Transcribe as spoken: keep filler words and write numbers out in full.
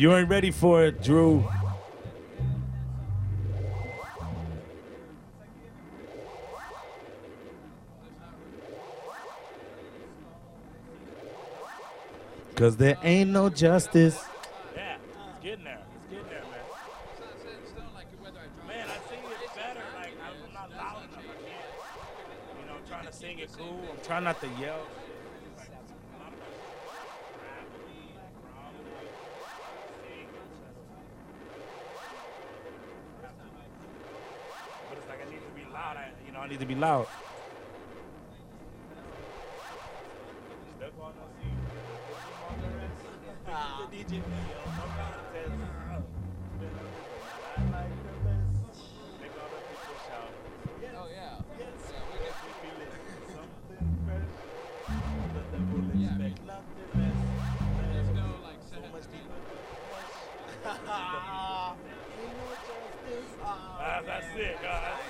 You ain't ready for it, Drew. Cause there ain't no justice. Yeah, it's getting there. It's getting there, man. Man, I sing it better. Like, I'm not loud enough. I can't. You know, I'm trying to sing it cool. I'm trying not to yell. But it's like I need to be loud. I, you know, I need to be loud. D J, Oh yeah. Yeah, I mean, there's no like so much Ah, that's it. God.